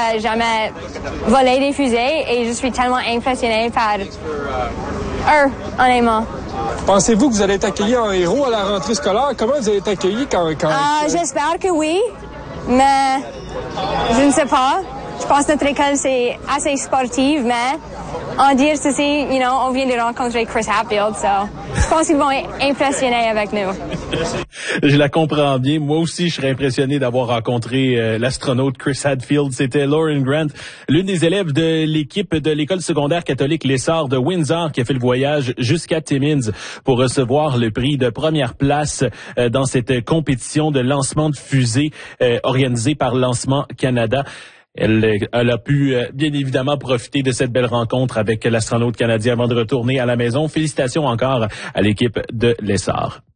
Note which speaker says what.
Speaker 1: a jamais volé des fusées et je suis tellement impressionnée par eux, honnêtement.
Speaker 2: Pensez-vous que vous allez être accueillis en héros à la rentrée scolaire? Comment vous allez être accueillis quand...
Speaker 1: J'espère que oui, mais je ne sais pas. Je pense que notre école, c'est assez sportive, mais en dire ceci, on vient de rencontrer Chris Hadfield, je pense qu'ils vont être impressionnés avec nous.
Speaker 3: Je la comprends bien. Moi aussi, je serais impressionné d'avoir rencontré l'astronaute Chris Hadfield. C'était Lauren Grant, l'une des élèves de l'équipe de l'école secondaire catholique L'Essor de Windsor, qui a fait le voyage jusqu'à Timmins pour recevoir le prix de première place dans cette compétition de lancement de fusée organisée par Lancement Canada. Elle a pu bien évidemment profiter de cette belle rencontre avec l'astronaute canadien avant de retourner à la maison. Félicitations encore à l'équipe de L'Essor.